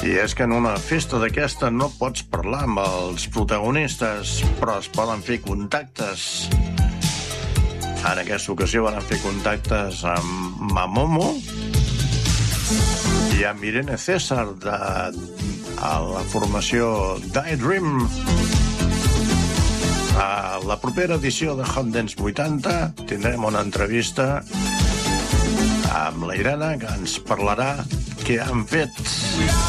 I és que en una festa d'aquesta no pots parlar amb els protagonistes, però es poden fer contactes. En aquesta ocasió van fer contactes amb Mamomo i amb Irene César a la formació Daydream. A la propera edició de Hot Dance 80 tindrem una entrevista amb la Irene, que ens parlarà què han fet.